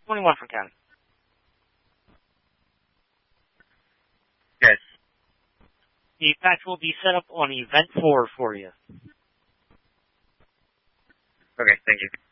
21 for Ken. Yes. The patch will be set up on event 4 for you. Okay, thank you.